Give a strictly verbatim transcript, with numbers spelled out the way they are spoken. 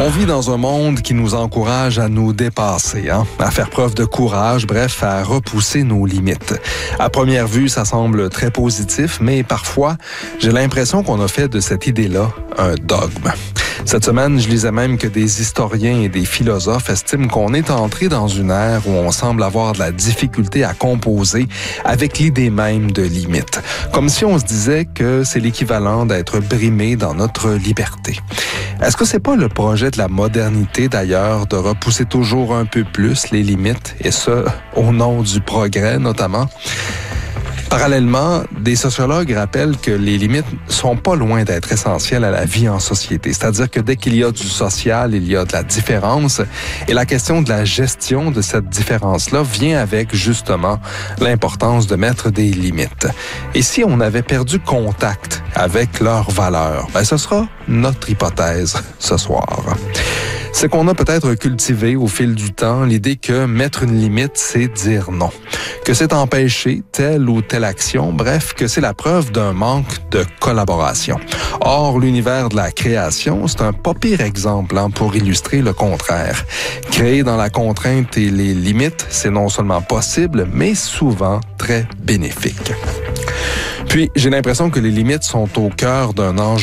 On vit dans un monde qui nous encourage à nous dépasser, hein? À faire preuve de courage, bref, à repousser nos limites. À première vue, ça semble très positif, mais parfois, j'ai l'impression qu'on a fait de cette idée-là un dogme. Cette semaine, je lisais même que des historiens et des philosophes estiment qu'on est entré dans une ère où on semble avoir de la difficulté à composer avec l'idée même de limite. Comme si on se disait que c'est l'équivalent d'être brimé dans notre liberté. Est-ce que c'est pas le projet de la modernité, d'ailleurs, de repousser toujours un peu plus les limites, et ce, au nom du progrès, notamment? Parallèlement, des sociologues rappellent que les limites sont pas loin d'être essentielles à la vie en société. C'est-à-dire que dès qu'il y a du social, il y a de la différence. Et la question de la gestion de cette différence-là vient avec, justement, l'importance de mettre des limites. Et si on avait perdu contact avec leurs valeurs, ben ce sera notre hypothèse ce soir. C'est qu'on a peut-être cultivé au fil du temps l'idée que mettre une limite, c'est dire non. Que c'est empêcher telle ou telle action, bref, que c'est la preuve d'un manque de collaboration. Or, l'univers de la création, c'est un pas pire exemple hein, pour illustrer le contraire. Créer dans la contrainte et les limites, c'est non seulement possible, mais souvent très bénéfique. Puis, j'ai l'impression que les limites sont au cœur d'un enjeu